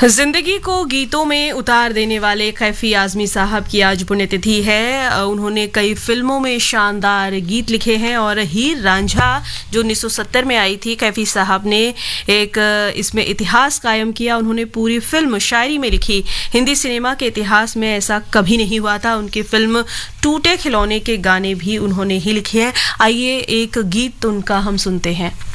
जिंदगी को गीतों में उतार देने वाले कैफी आजमी साहब की आज पुण्यतिथि है। उन्होंने कई फिल्मों में शानदार गीत लिखे हैं और हीर रांझा जो 1970 में आई थी, कैफी साहब ने एक इसमें इतिहास कायम किया। उन्होंने पूरी फिल्म शायरी में लिखी। हिंदी सिनेमा के इतिहास में ऐसा कभी नहीं हुआ था। उनकी फिल्म टूटे खिलौने के गाने भी उन्होंने ही लिखे हैं। आइए एक गीत उनका हम सुनते हैं।